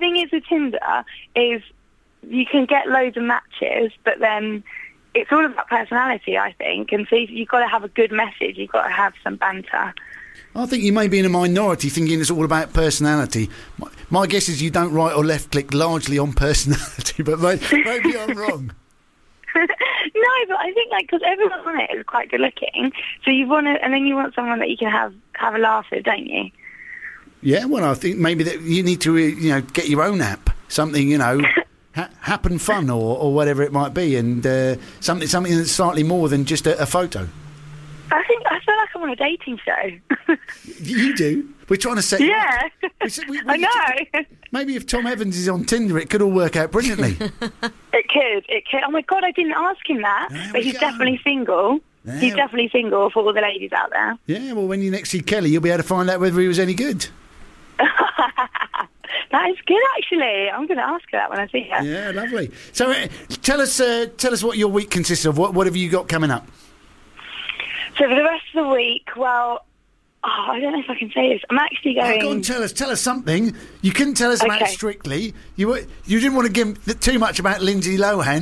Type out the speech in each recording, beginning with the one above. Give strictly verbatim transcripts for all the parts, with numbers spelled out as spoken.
thing is with Tinder is you can get loads of matches, but then it's all about personality, I think. And so you've got to have a good message. You've got to have some banter. I think you may be in a minority thinking it's all about personality. My, my guess is you don't right or left click largely on personality, but maybe, maybe I'm wrong. No, but I think like because everyone on it is quite good looking, so you want to, and then you want someone that you can have have a laugh with, don't you? Yeah, well, I think maybe that you need to, you know, get your own app, something, you know, ha- happen fun or, or whatever it might be, and uh, something something that's slightly more than just a, a photo. I think I feel like I'm on a dating show. You do. We're trying to set. Yeah, you up. We, we, we, I know. Maybe if Tom Evans is on Tinder, it could all work out brilliantly. It could. It could. Oh my God, I didn't ask him that, There but we he's go. definitely single. There He's we- definitely single for all the ladies out there. Yeah, well, when you next see Kelly, you'll be able to find out whether he was any good. That is good, actually. I'm going to ask her that when I see her. Yeah, lovely. So, uh, tell us, uh, tell us what your week consists of. What, what have you got coming up? So for the rest of the week, well, oh, I don't know if I can say this. I'm actually going... Oh, go on, tell us. Tell us something. You couldn't tell us about Okay. Strictly. You were, you didn't want to give th- too much about Lindsay Lohan.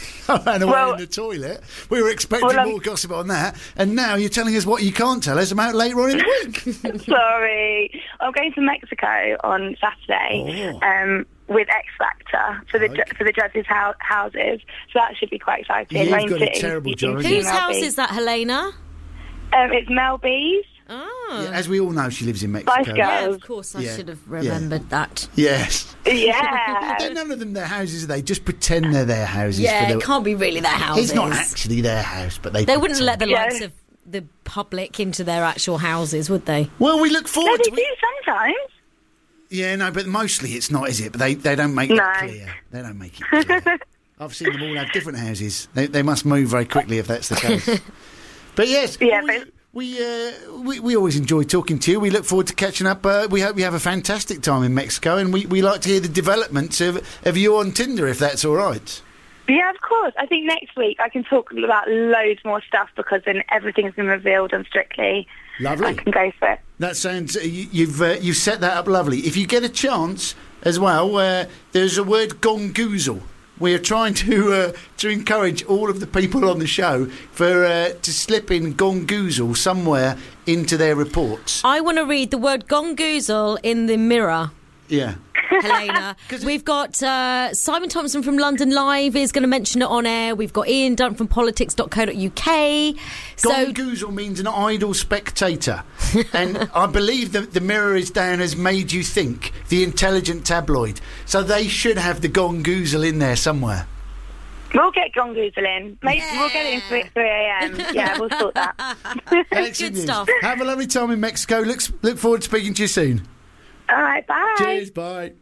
I ran away Well- in the toilet. We were expecting Well, um, more gossip on that, and now you're telling us what you can't tell us about later on in the week. Sorry. I'm going to Mexico on Saturday Oh. um, with X Factor for the ju- Okay. for the judges' hou- houses. So that should be quite exciting. You've Rain got a City, terrible speaking job, to haven't Whose Mel house B. is that, Helena? Um, it's Mel B's. Oh. Yeah, as we all know, she lives in Spice Mexico. Girls. Yeah, of course, I Yeah. should have Yeah. remembered that. Yes. Yeah. They're none of them their houses, are they? Just pretend they're their houses. Yeah, for it the... can't be really their houses. It's not actually their house, but they They wouldn't pretend. let the Yeah. likes of the public into their actual houses, would they? Well, we look No, forward they to do it. sometimes. Yeah, no, but mostly it's not, is it? But they, they don't make that No. clear. They don't make it clear. I've seen them all have different houses. They, they must move very quickly if that's the case. But yes, Yeah, we, but- we, uh, we we always enjoy talking to you. We look forward to catching up. Uh, we hope you have a fantastic time in Mexico, and we, we like to hear the developments of, of you on Tinder, if that's all right. Yeah, of course. I think next week I can talk about loads more stuff because then everything's been revealed on Strictly. Lovely. I can go for it. That sounds. Uh, you, you've uh, you've set that up lovely. If you get a chance as well, uh, there's a word gongoozle. We are trying to uh, to encourage all of the people on the show for uh, to slip in gongoozle somewhere into their reports. I want to read the word gongoozle in the Mirror, Yeah. Helena. We've got uh, Simon Thompson from London Live is going to mention it on air. We've got Ian Dunn from politics dot co dot uk. So Gongoozle means an idle spectator, and I believe that the Mirror is down as Made You Think, the intelligent tabloid. So they should have the gongoozle in there somewhere. We'll get Gongoozle in. Maybe we'll get it in for three a.m. Yeah, we'll sort that. Excellent Good news. stuff. Have a lovely time in Mexico. Look, look forward to speaking to you soon. All right, bye. Cheers, bye.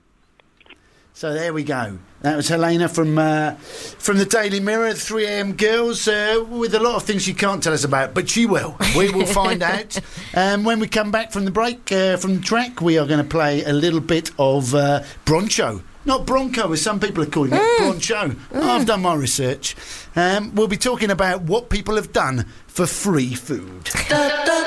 So there we go. That was Helena from uh, from the Daily Mirror, three a.m. Girls, uh, with a lot of things she can't tell us about, but she will. We will find out. Um, when we come back from the break, uh, from the track, we are going to play a little bit of uh, Broncho. Not Bronco, as some people are calling it, Broncho. I've done my research. Um, we'll be talking about what people have done for free food.